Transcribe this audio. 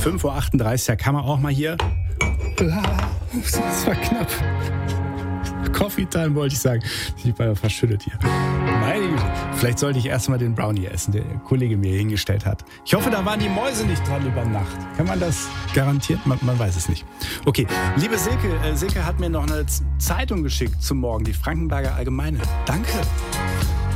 5:38 Uhr, da kann man auch mal hier... Das war knapp. Coffee Time wollte ich sagen. Ich bin verschüttet hier. Meine Güte. Vielleicht sollte ich erstmal den Brownie essen, der Kollege mir hingestellt hat. Ich hoffe, da waren die Mäuse nicht dran über Nacht. Kann man das garantieren? Man weiß es nicht. Okay, liebe Silke. Silke hat mir noch eine Zeitung geschickt zum Morgen, die Frankenberger Allgemeine. Danke.